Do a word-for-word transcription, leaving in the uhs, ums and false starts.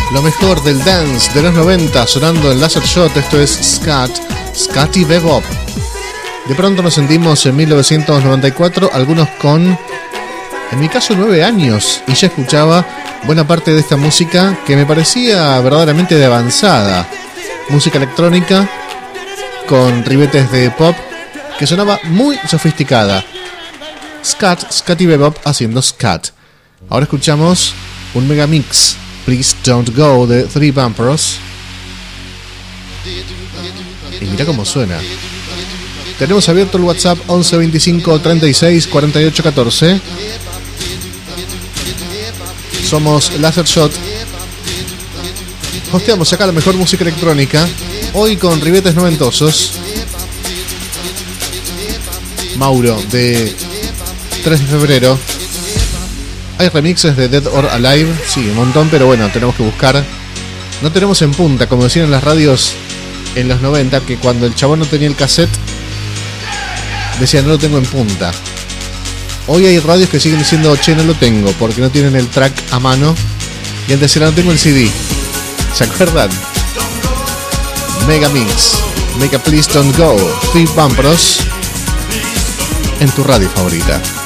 Lo mejor del dance de los noventa sonando en Laser Shot. Esto es Scat, Scatty Bebop. De pronto nos sentimos en mil novecientos noventa y cuatro, algunos con, en mi caso, nueve años, y ya escuchaba buena parte de esta música que me parecía verdaderamente de avanzada. Música electrónica con ribetes de pop que sonaba muy sofisticada. Scat, Scatty Bebop haciendo scat. Ahora escuchamos un mega mix, Please Don't Go, de Three Bumpers. Y mira cómo suena. Tenemos abierto el WhatsApp once veinticinco treinta y seis cuarenta y ocho catorce. Somos Laser Shot. Hosteamos acá la mejor música electrónica. Hoy con ribetes noventosos. Mauro, de tres de febrero. Hay remixes de Dead or Alive. Sí, un montón, pero bueno, tenemos que buscar. No tenemos en punta, como decían en las radios en los noventa, que cuando el chabón no tenía el cassette decían no lo tengo en punta. Hoy hay radios que siguen diciendo che, no lo tengo, porque no tienen el track a mano. Y antes era no tengo el C D. ¿Se acuerdan? Mega Mix, Mega Please Don't Go, Three Bumpers, en tu radio favorita.